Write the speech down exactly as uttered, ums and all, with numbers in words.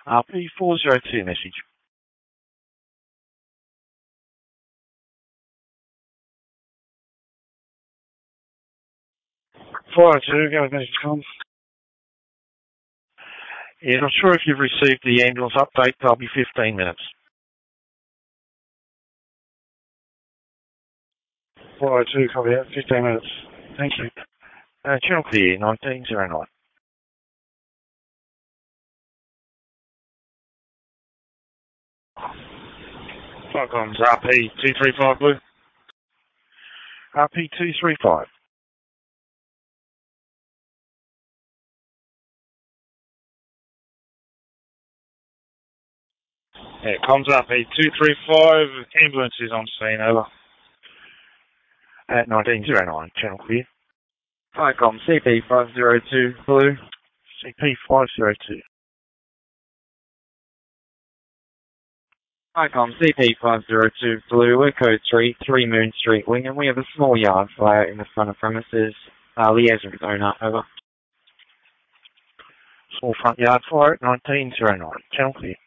R P four zero two message. four oh two, go with message com. Yeah, not sure if you've received the ambulance update. That'll be fifteen minutes. four oh two, copy that. fifteen minutes. Thank you. Uh, channel clear, nineteen oh nine. Falcons, R P two three five, Blue. R P two three five. Yeah, comms R P two three five, ambulance is on scene, over. At nineteen oh nine, channel clear. Hi, com, C P five oh two, Blue. C P five oh two. Hi, com, C P five oh two, Blue. We're code three, three Moon Street, Wing, and we have a small yard fire in the front of premises. Uh, liaison with owner, over. Small front yard fire at nineteen oh nine, channel clear.